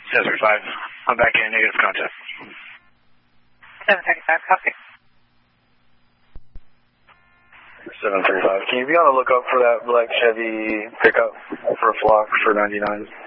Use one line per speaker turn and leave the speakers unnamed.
735. I'm back in negative contact.
735, copy.
735. Can you be on the lookout for that black Chevy pickup for a flock for 99?